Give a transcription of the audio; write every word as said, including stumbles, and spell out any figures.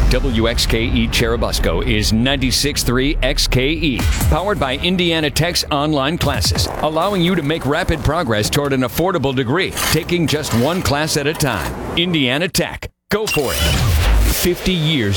W X K E Cherubusco is ninety-six point three X K E, powered by Indiana Tech's online classes, allowing you to make rapid progress toward an affordable degree, taking just one class at a time. Indiana Tech. Go for it. fifty years